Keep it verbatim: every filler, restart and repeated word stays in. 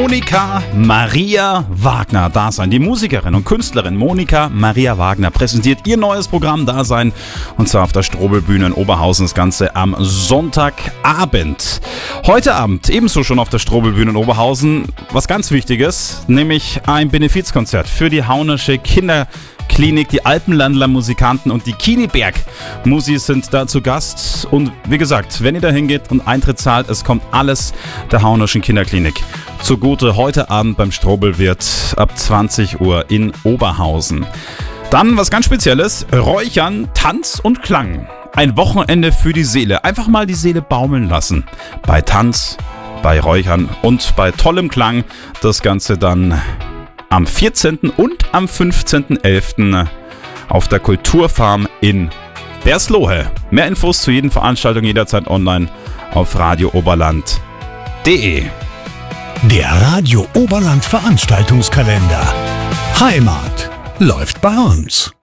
Monika Maria Wagner Dasein. Die Musikerin und Künstlerin Monika Maria Wagner präsentiert ihr neues Programm Dasein und zwar auf der Strobelbühne in Oberhausen. Das Ganze am Sonntagabend. Heute Abend ebenso schon auf der Strobelbühne in Oberhausen was ganz Wichtiges, nämlich ein Benefizkonzert für die Haunersche Kinderklinik. Die Alpenlandler Musikanten und die Kiniberg Musis sind da zu Gast. Und wie gesagt, wenn ihr da hingeht und Eintritt zahlt, es kommt alles der Haunerschen Kinderklinik zugute. Heute Abend beim Strobelwirt ab zwanzig Uhr in Oberhausen. Dann was ganz Spezielles: Räuchern, Tanz und Klang. Ein Wochenende für die Seele. Einfach mal die Seele baumeln lassen. Bei Tanz, bei Räuchern und bei tollem Klang. Das Ganze dann am vierzehnten und am fünfzehnten elften auf der Kulturfarm in Berslohe. Mehr Infos zu jeden Veranstaltung jederzeit online auf radio oberland punkt de. Der Radio Oberland Veranstaltungskalender. Heimat läuft bei uns.